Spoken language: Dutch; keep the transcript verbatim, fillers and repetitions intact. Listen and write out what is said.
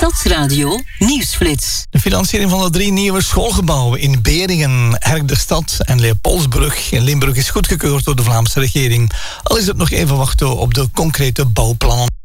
Stadsradio Nieuwsflits. De financiering van de drie nieuwe schoolgebouwen in Beringen, Herk-de-Stad en Leopoldsbrug in Limburg is goedgekeurd door de Vlaamse regering. Al is het nog even wachten op de concrete bouwplannen.